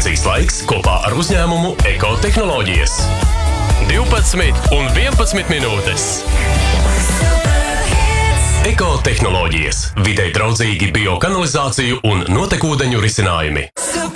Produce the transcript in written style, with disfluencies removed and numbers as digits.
Kanalizācijas laiks kopā ar uzņēmumu Ekotehnoloģijas. 12 un 11 minūtes. Ekotehnoloģijas. Videi draudzīgi biokanalizāciju un notekūdeņu risinājumi.